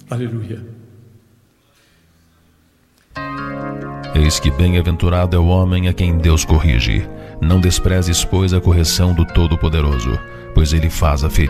Aleluia. Eis que bem-aventurado é o homem a quem Deus corrige. Não desprezes, pois, a correção do Todo-Poderoso, pois ele faz a ferida.